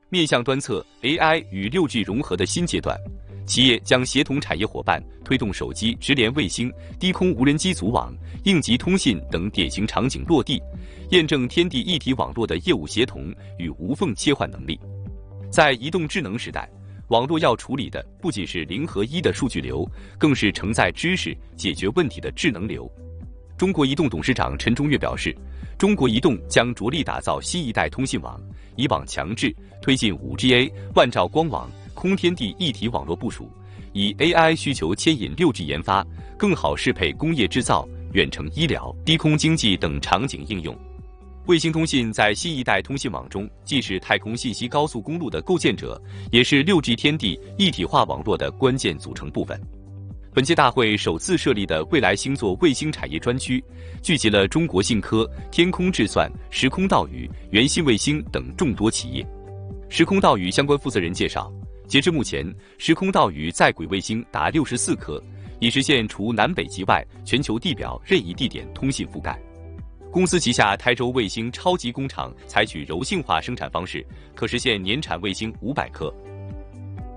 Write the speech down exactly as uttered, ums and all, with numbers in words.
面向端侧 A I 与 六 G 融合的新阶段，企业将协同产业伙伴推动手机直连卫星、低空无人机组网、应急通信等典型场景落地，验证天地一体网络的业务协同与无缝切换能力。在移动智能时代，网络要处理的不仅是零和一的数据流，更是承载知识、解决问题的智能流。中国移动董事长陈忠岳表示，中国移动将着力打造新一代通信网，以网强制，推进 五 G A、万兆光网、空天地一体网络部署，以 A I 需求牵引 六 G 研发，更好适配工业制造、远程医疗、低空经济等场景应用。卫星通信在新一代通信网中，既是太空信息高速公路的构建者，也是 六 G 天地一体化网络的关键组成部分。本届大会首次设立的未来星座卫星产业专区，聚集了中国信科、天空智算、时空道宇、源信卫星等众多企业。时空道宇相关负责人介绍，截至目前，时空道宇在轨卫星达六十四颗，已实现除南北极外全球地表任意地点通信覆盖。公司旗下台州卫星超级工厂采取柔性化生产方式，可实现年产卫星五百颗。